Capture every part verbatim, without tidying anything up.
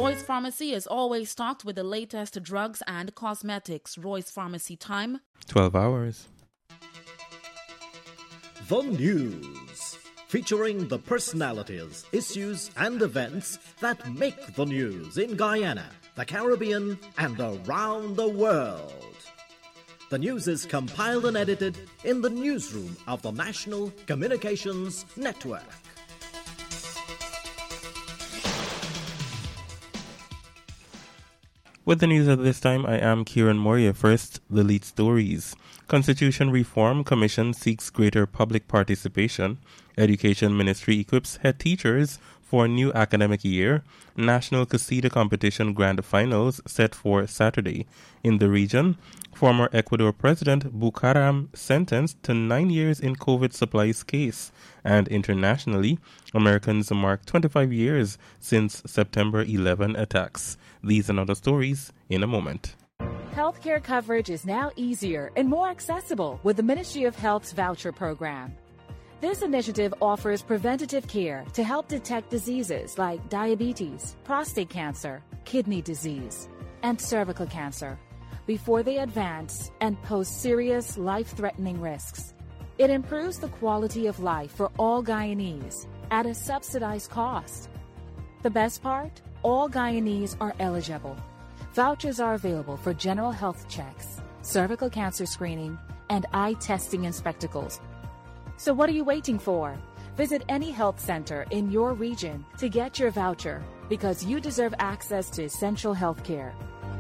Roy's Pharmacy is always stocked with the latest drugs and cosmetics. Roy's Pharmacy time, twelve hours. The News, featuring the personalities, issues, and events that make the news in Guyana, the Caribbean, and around the world. The news is compiled and edited in the newsroom of the National Communications Network. With the news at this time, I am Kieran Moria. First, the lead stories. Constitution Reform Commission seeks greater public participation. Education Ministry equips head teachers for new academic year. National Casita Competition Grand Finals set for Saturday. In the region, former Ecuador President Bucaram sentenced to nine years in COVID supplies case. And internationally, Americans mark twenty-five years since September eleventh attacks. These and other stories in a moment. Healthcare coverage is now easier and more accessible with the Ministry of Health's voucher program. This initiative offers preventative care to help detect diseases like diabetes, prostate cancer, kidney disease, and cervical cancer before they advance and pose serious life-threatening risks. It improves the quality of life for all Guyanese at a subsidized cost. The best part? All Guyanese are eligible. Vouchers are available for general health checks, cervical cancer screening, and eye testing and spectacles. So what are you waiting for? Visit any health center in your region to get your voucher because you deserve access to essential health care.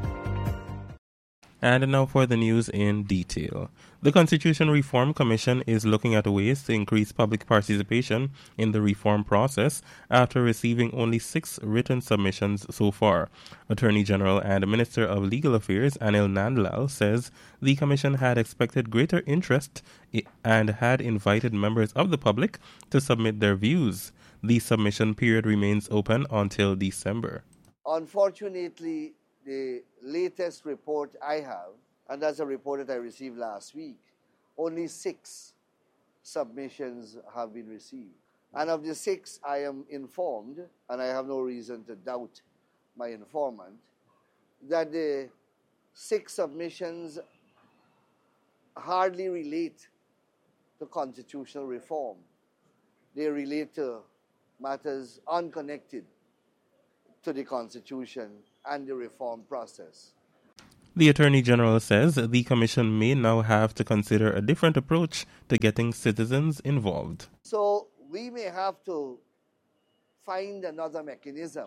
And now for the news in detail. The Constitution Reform Commission is looking at ways to increase public participation in the reform process after receiving only six written submissions so far. Attorney General and Minister of Legal Affairs Anil Nandlal says the commission had expected greater interest and had invited members of the public to submit their views. The submission period remains open until December. Unfortunately, the latest report I have, and that's a report that I received last week, only six submissions have been received. And of the six, I am informed, and I have no reason to doubt my informant, that the six submissions hardly relate to constitutional reform. They relate to matters unconnected to the Constitution and the reform process. The Attorney General says the Commission may now have to consider a different approach to getting citizens involved. So we may have to find another mechanism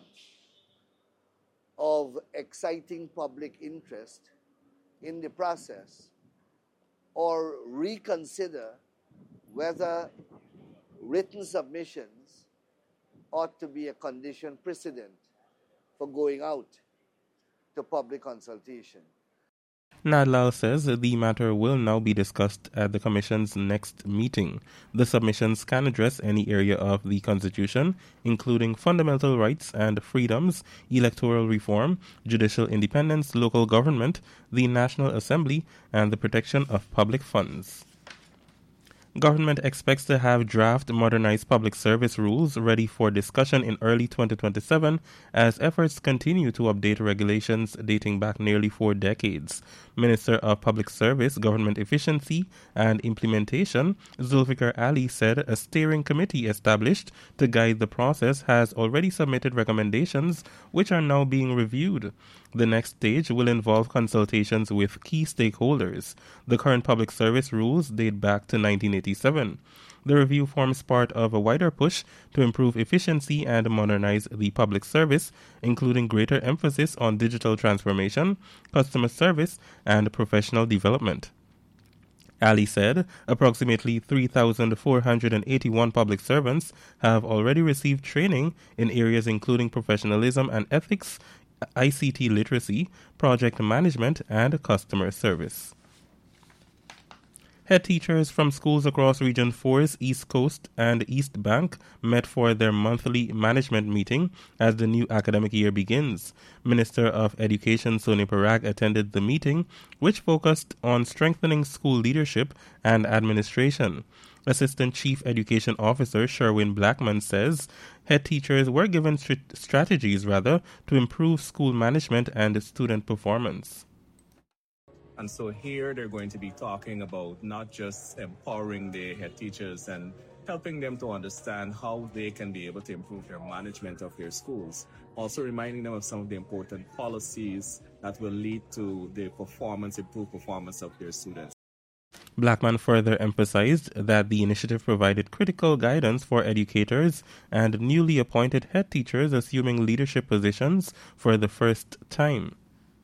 of exciting public interest in the process, or reconsider whether written submissions ought to be a condition precedent for going out to public consultation. Nadlal says the matter will now be discussed at the Commission's next meeting. The submissions can address any area of the Constitution, including fundamental rights and freedoms, electoral reform, judicial independence, local government, the National Assembly, and the protection of public funds. Government expects to have draft modernized public service rules ready for discussion in early twenty twenty-seven as efforts continue to update regulations dating back nearly four decades. Minister of Public Service, Government Efficiency and Implementation, Zulfikar Ali, said a steering committee established to guide the process has already submitted recommendations which are now being reviewed. The next stage will involve consultations with key stakeholders. The current public service rules date back to nineteen eighty-seven. The review forms part of a wider push to improve efficiency and modernize the public service, including greater emphasis on digital transformation, customer service, and professional development. Ali said approximately three thousand four hundred eighty-one public servants have already received training in areas including professionalism and ethics, I C T literacy, project management, and customer service. Head teachers from schools across Region four's East Coast and East Bank met for their monthly management meeting as the new academic year begins. Minister of Education Soni Parag attended the meeting, which focused on strengthening school leadership and administration. Assistant Chief Education Officer Sherwin Blackman says head teachers were given st- strategies rather to improve school management and student performance. And so here they're going to be talking about not just empowering the head teachers and helping them to understand how they can be able to improve their management of their schools, also reminding them of some of the important policies that will lead to the performance, improved performance of their students. Blackman further emphasized that the initiative provided critical guidance for educators and newly appointed head teachers assuming leadership positions for the first time.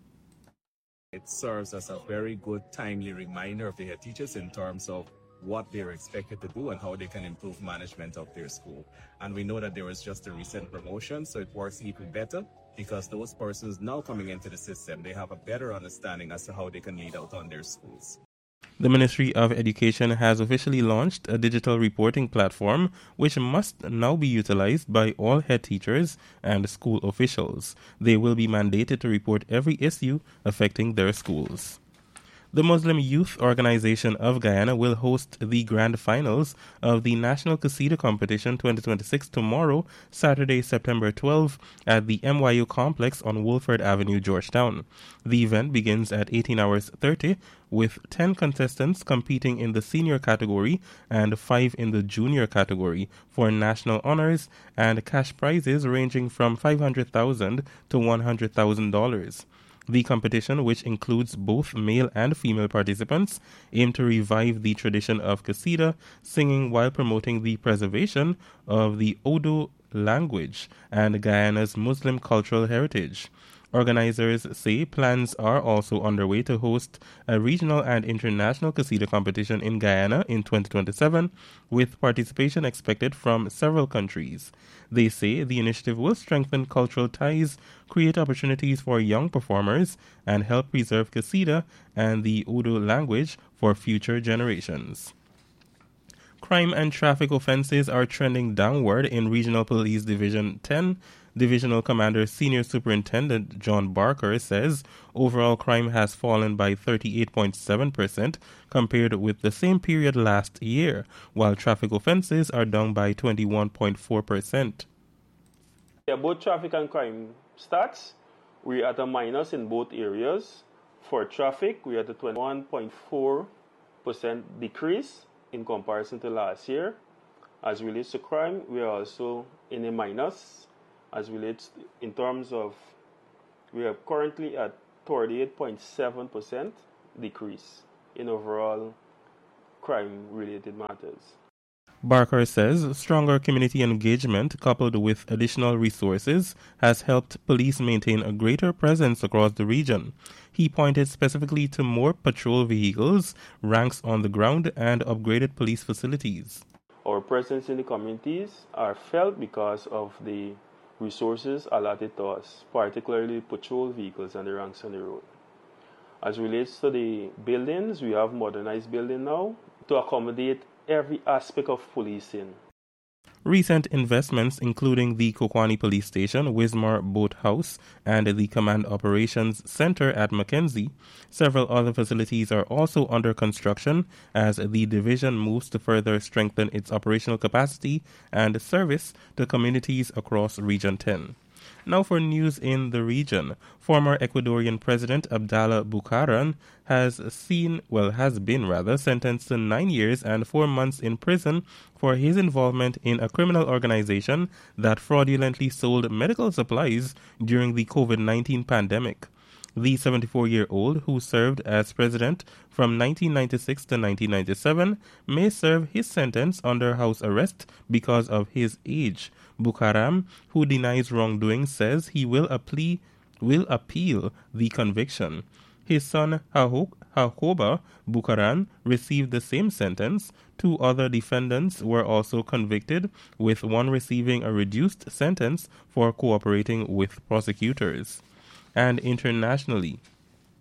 It serves as a very good, timely reminder of the head teachers in terms of what they're expected to do and how they can improve management of their school. And we know that there was just a recent promotion, so it works even better because those persons now coming into the system, they have a better understanding as to how they can lead out on their schools. The Ministry of Education has officially launched a digital reporting platform which must now be utilized by all head teachers and school officials. They will be mandated to report every issue affecting their schools. The Muslim Youth Organization of Guyana will host the grand finals of the National Qasida Competition twenty twenty-six tomorrow, Saturday, September twelfth, at the M Y U complex on Wolford Avenue, Georgetown. The event begins at eighteen hours thirty, with ten contestants competing in the senior category and five in the junior category for national honors and cash prizes ranging from five hundred thousand dollars to one hundred thousand dollars. The competition, which includes both male and female participants, aimed to revive the tradition of Qasida singing while promoting the preservation of the Odo language and Guyana's Muslim cultural heritage. Organizers say plans are also underway to host a regional and international Qasida competition in Guyana in twenty twenty-seven, with participation expected from several countries. They say the initiative will strengthen cultural ties, create opportunities for young performers, and help preserve Qasida and the Odo language for future generations. Crime and traffic offenses are trending downward in Regional Police Division ten. Divisional Commander Senior Superintendent John Barker says overall crime has fallen by thirty-eight point seven percent compared with the same period last year, while traffic offenses are down by twenty-one point four percent. Yeah, both traffic and crime stats, we're at a minus in both areas. For traffic, we're at a twenty-one point four percent decrease in comparison to last year. As relates to crime, we are also in a minus. As relates in terms of, we are currently at thirty-eight point seven percent decrease in overall crime-related matters. Barker says stronger community engagement coupled with additional resources has helped police maintain a greater presence across the region. He pointed specifically to more patrol vehicles, ranks on the ground, and upgraded police facilities. Our presence in the communities are felt because of the resources allotted to us, particularly patrol vehicles and the ranks on the road. As relates to the buildings, we have modernized buildings now to accommodate every aspect of policing. Recent investments, including the Kokwani Police Station, Wismar Boat House, and the Command Operations Center at Mackenzie. Several other facilities are also under construction as the division moves to further strengthen its operational capacity and service to communities across Region ten. Now for news in the region. Former Ecuadorian President Abdallah Bucaram has seen, well, has been rather, sentenced to nine years and four months in prison for his involvement in a criminal organization that fraudulently sold medical supplies during the COVID nineteen pandemic. The seventy-four-year-old, who served as president from nineteen ninety-six to nineteen ninety-seven, may serve his sentence under house arrest because of his age. Bucaram, who denies wrongdoing, says he will appeal, will appeal the conviction. His son, Jacoba Bucaram, received the same sentence. Two other defendants were also convicted, with one receiving a reduced sentence for cooperating with prosecutors. And internationally,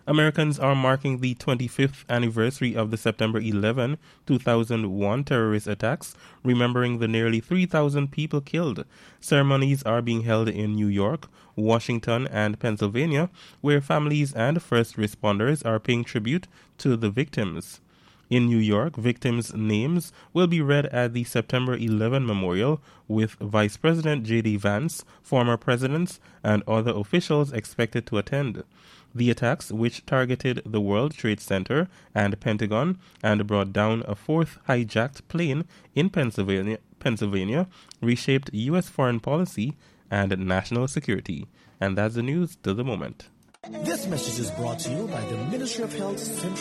Americans are marking the twenty-fifth anniversary of the September eleventh, two thousand one terrorist attacks, remembering the nearly three thousand people killed. Ceremonies are being held in New York, Washington, and Pennsylvania, where families and first responders are paying tribute to the victims. In New York, victims' names will be read at the September eleventh Memorial, with Vice President J D Vance, former presidents, and other officials expected to attend. The attacks, which targeted the World Trade Center and Pentagon and brought down a fourth hijacked plane in Pennsylvania, Pennsylvania, reshaped U S foreign policy and national security. And that's the news to the moment. This message is brought to you by the Ministry of Health's